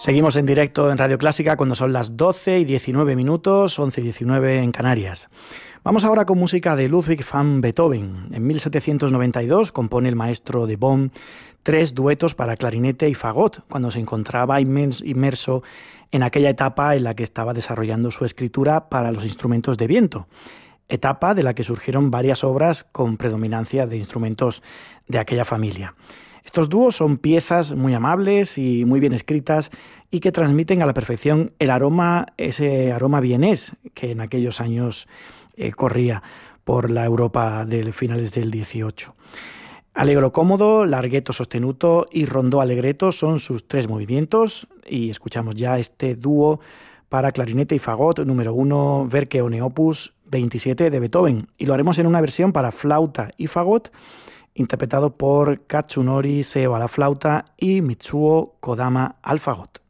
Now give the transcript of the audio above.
Seguimos en directo en Radio Clásica cuando son las 12:19, 11:19 en Canarias. Vamos ahora con música de Ludwig van Beethoven. En 1792 compone el maestro de Bonn 3 duetos para clarinete y fagot, cuando se encontraba inmerso en aquella etapa en la que estaba desarrollando su escritura para los instrumentos de viento, etapa de la que surgieron varias obras con predominancia de instrumentos de aquella familia. Estos dúos son piezas muy amables y muy bien escritas y que transmiten a la perfección ese aroma vienés que en aquellos años corría por la Europa de finales del 18. Allegro cómodo, larghetto sostenuto y rondó allegretto son sus 3 movimientos y escuchamos ya este dúo para clarinete y fagot número 1, Werke Opus 27 de Beethoven, y lo haremos en una versión para flauta y fagot interpretado por Katsunori Seo a la flauta y Mitsuo Kodama al fagot.